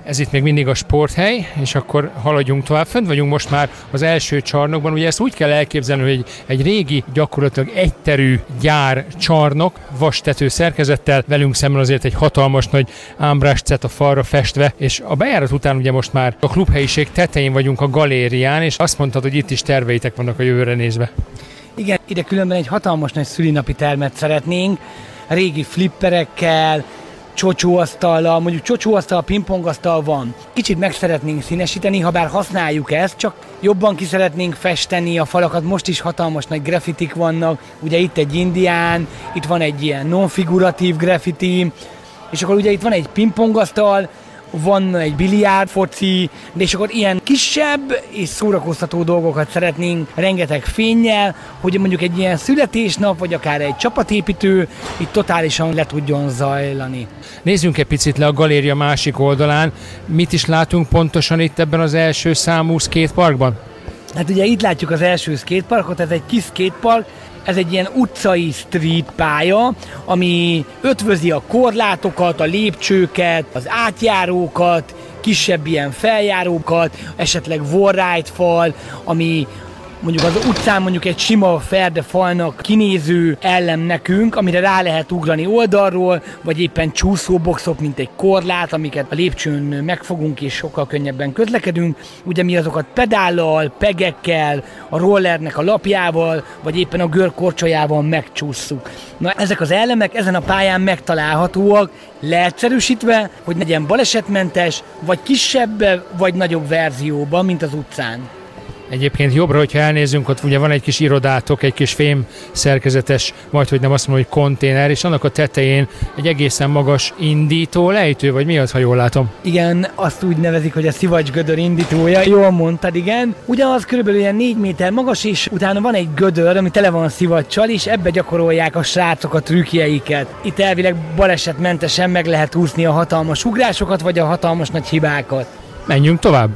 Ez itt még mindig a sporthely, és akkor haladjunk tovább. Fönt vagyunk most már az első csarnokban. Ugye ezt úgy kell elképzelni, hogy egy régi, gyakorlatilag egyterű gyár csarnok, vastető szerkezettel, velünk szemben azért egy hatalmas nagy ámbrás cet a falra festve, és a bejárat után ugye most már a klubhelyiség tetején vagyunk a galérián, és azt mondtad, hogy itt is terveitek vannak a jövőre nézve. Igen, ide különben egy hatalmas nagy szülinapi termet szeretnénk, régi flipperekkel, csocsóasztallal, mondjuk csocsóasztal, pingpongasztal van. Kicsit meg szeretnénk színesíteni, ha bár használjuk ezt, csak jobban ki szeretnénk festeni a falakat. Most is hatalmas nagy graffitik vannak, ugye itt egy indián, itt van egy ilyen non-figuratív graffiti, és akkor ugye itt van egy pingpongasztal, van egy biliárd, foci, de és akkor ilyen kisebb és szórakoztató dolgokat szeretnénk rengeteg fénnyel, hogy mondjuk egy ilyen születésnap, vagy akár egy csapatépítő itt totálisan le tudjon zajlani. Nézzünk egy picit le a galéria másik oldalán. Mit is látunk pontosan itt ebben az első számú skateparkban? Hát ugye itt látjuk az első skateparkot, ez egy kis skatepark, ez egy ilyen utcai street pálya, ami ötvözi a korlátokat, a lépcsőket, az átjárókat, kisebb ilyen feljárókat, esetleg wallride fal, ami mondjuk az utcán mondjuk egy sima ferdefalnak kinéző ellem nekünk, amire rá lehet ugrani oldalról, vagy éppen csúszóboxok, mint egy korlát, amiket a lépcsőn megfogunk és sokkal könnyebben közlekedünk. Ugye mi azokat pedállal, pegekkel, a rollernek a lapjával, vagy éppen a görkorcsolyával megcsússzuk. Na, ezek az elemek ezen a pályán megtalálhatóak, leegyszerűsítve, hogy legyen balesetmentes, vagy kisebb, vagy nagyobb verzióban, mint az utcán. Egyébként jobbra, hogyha elnézünk, ott ugye van egy kis irodátok, egy kis fém szerkezetes, majdhogy nem azt mondom, hogy konténer, és annak a tetején egy egészen magas indító lejtő, vagy mi az, ha jól látom? Igen, azt úgy nevezik, hogy a szivacsgödör indítója, jól mondtad, igen. Ugyanaz körülbelül ilyen 4 méter magas, és utána van egy gödör, ami tele van szivacsal, és ebbe gyakorolják a srácok a trükkjeiket. Itt elvileg balesetmentesen meg lehet úszni a hatalmas ugrásokat, vagy a hatalmas nagy hibákat. Menjünk tovább!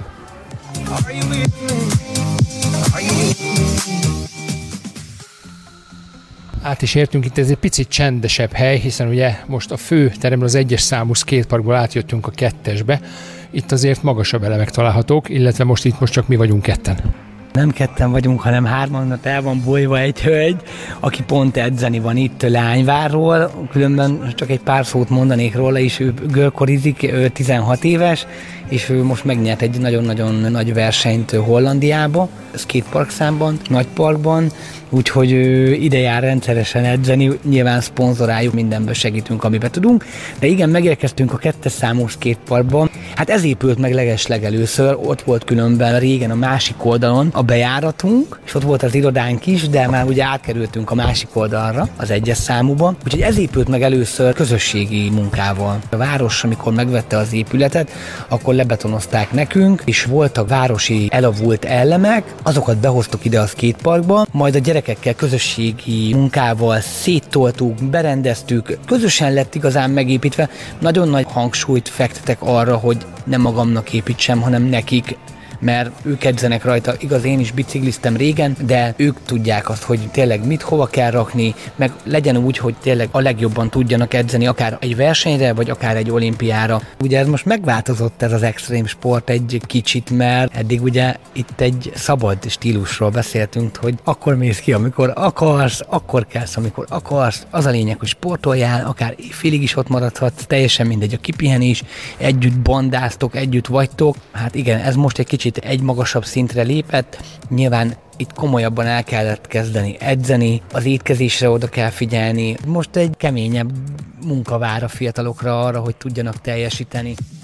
Át is értünk, itt ez egy picit csendesebb hely, hiszen ugye most a fő teremről az 1-es számú skateparkból átjöttünk a 2-esbe. Itt azért magasabb elemek találhatók, illetve most csak mi vagyunk ketten. Nem ketten vagyunk, hanem 3, el van bolyva egy hölgy, aki pont edzeni van itt Lányvárról, különben csak egy pár szót mondanék róla is, ő görkorizik, ő 16 éves, és ő most megnyert egy nagyon-nagyon nagy versenyt Hollandiába, skatepark számban, nagy parkban, úgyhogy ő ide jár rendszeresen edzeni, nyilván szponzoráljuk, mindenben segítünk, amiben tudunk, de igen, megérkeztünk a 2-es számú skateparkban. Hát ez épült meg legeslegelőször, ott volt különben régen a másik oldalon a bejáratunk, és ott volt az irodánk is, de már ugye átkerültünk a másik oldalra, az 1-es számúban, úgyhogy ez épült meg először közösségi munkával. A város, amikor megvette az épületet, akkor lebetonozták nekünk, és voltak városi elavult elemek, azokat behoztuk ide a skateparkba, majd a gyerekekkel közösségi munkával széttoltuk, berendeztük, közösen lett igazán megépítve. Nagyon nagy hangsúlyt fektetek arra, hogy nem magamnak építsem, hanem nekik, mert ők edzenek rajta. Igaz, én is bicikliztem régen, de ők tudják azt, hogy tényleg mit hova kell rakni, meg legyen úgy, hogy tényleg a legjobban tudjanak edzeni, akár egy versenyre, vagy akár egy olimpiára. Ugye ez most megváltozott ez az extrém sport egy kicsit, mert eddig ugye itt egy szabad stílusról beszéltünk, hogy akkor mész ki, amikor akarsz, akkor kelsz, amikor akarsz. Az a lényeg, hogy sportoljál, akár félig is ott maradhatsz, teljesen mindegy a kipihenés, együtt bandáztok, együtt vagytok. Hát igen, ez most egy kicsit egy magasabb szintre lépett, nyilván itt komolyabban el kellett kezdeni edzeni, az étkezésre oda kell figyelni. Most egy keményebb munka vár a fiatalokra arra, hogy tudjanak teljesíteni.